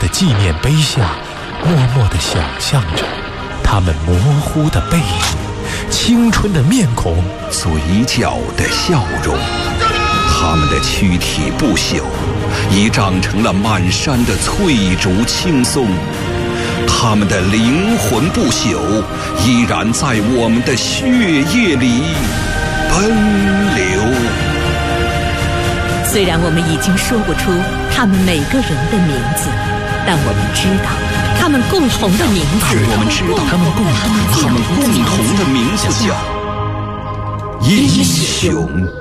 的纪念碑下，默默地想象着他们模糊的背影，青春的面孔， 嘴角的笑容。他们的躯体不朽，已长成了满山的翠竹青松；他们的灵魂不朽，依然在我们的血液里奔流。 虽然我们已经说不出他们每个人的名字，但我们知道他们共同的名字。 我们知道他们共同的名字叫英雄。